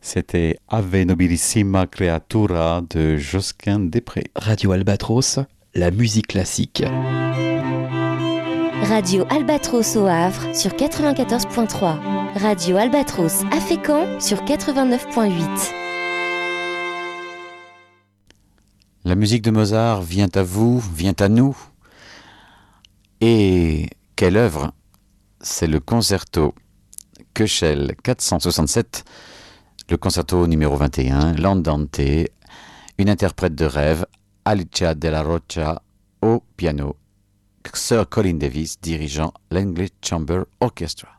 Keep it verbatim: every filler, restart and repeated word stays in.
C'était Ave Nobilissima Creatura de Josquin des Prés. Radio Albatros, la musique classique. Radio Albatros au Havre sur quatre-vingt-quatorze point trois. Radio Albatros à Fécamp sur quatre-vingt-neuf point huit. La musique de Mozart vient à vous, vient à nous. Et quelle œuvre! C'est le concerto Köchel quatre cent soixante-sept, le concerto numéro vingt et un, l'Andante, une interprète de rêve, Alicia Della Rocha, au piano, Sir Colin Davis dirigeant l'English Chamber Orchestra.